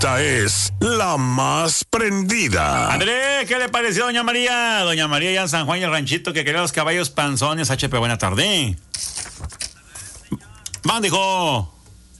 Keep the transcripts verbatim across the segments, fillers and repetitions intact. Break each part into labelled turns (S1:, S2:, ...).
S1: Esta es la más prendida.
S2: André, ¿qué le pareció, doña María? Doña María ya en San Juan y el ranchito que quería los caballos panzones. H P, buena tarde. Van, dijo.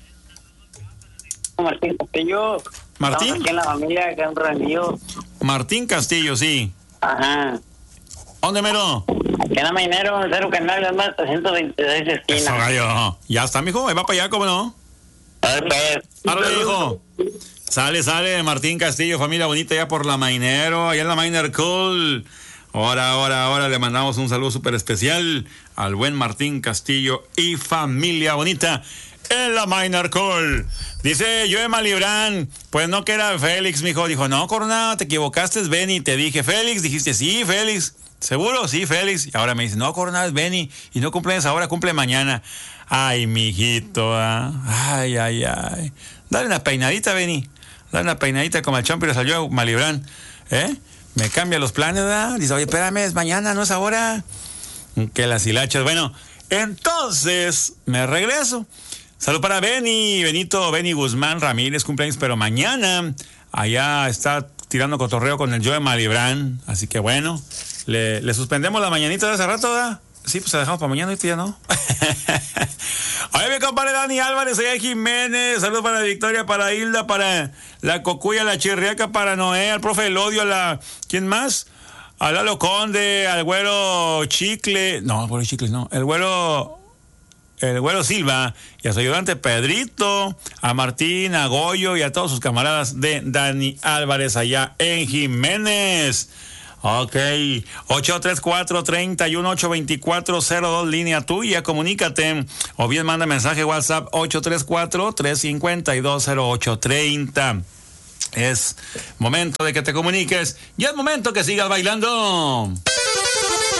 S3: Martín Castillo.
S2: Martín.
S3: Estamos aquí en la familia, acá en Ranillo.
S2: Martín Castillo, sí.
S3: Ajá.
S2: ¿Dónde mero?
S3: Aquí en la Mainero, Cero Canal, es más, trescientos veintiséis esquina.
S2: Eso, gallo. Ya está, mijo. Ahí va para allá, ¿cómo no?
S3: A ver, pues.
S2: Árale, hijo. Sale, sale, Martín Castillo, familia bonita, ya por la Mainero, allá en la Miner Cool. Ahora, ahora, ahora le mandamos un saludo súper especial al buen Martín Castillo y familia bonita en la Miner Cool. Dice Joe Malibrán, pues no que era Félix, mijo. Dijo, no, Corona, te equivocaste, es Benny. Te dije, Félix, dijiste, sí, Félix. ¿Seguro? Sí, Félix. Y ahora me dice, no, Corona, es Benny. Y no cumples ahora, cumple mañana. Ay, mijito, ¿eh? Ay, ay, ay. Dale una peinadita, Benny. Dale una peinadita como el champi le salió a Malibrán. ¿Eh? Me cambia los planes, ¿verdad? Dice, oye, espérame, es mañana, no es ahora. Que las hilachas. Bueno, entonces me regreso. Salud para Benny, Benito, Benny Guzmán Ramírez, cumpleaños, pero mañana allá está tirando cotorreo con el Joe Malibrán. Así que bueno, le, le suspendemos la mañanita de hace rato, ¿verdad? Sí, pues la dejamos para mañana, ¿viste? Ya no. Oye, mi compadre Dani Álvarez, allá Jiménez. Saludos para Victoria, para Hilda, para la Cocuya, la Chirriaca, para Noé, al profe Elodio, a la... ¿Quién más? A Lalo Conde, al güero Chicle. No, el güero Chicle, no. El güero... El güero Silva y a su ayudante Pedrito, a Martín, a Goyo y a todos sus camaradas de Dani Álvarez allá en Jiménez. Ok, ocho tres cuatro, tres uno, ocho dos cuatro, cero dos, línea tuya, comunícate, o bien manda mensaje WhatsApp ocho tres cuatro, tres cinco dos, cero ocho tres cero. Es momento de que te comuniques y es momento que sigas bailando.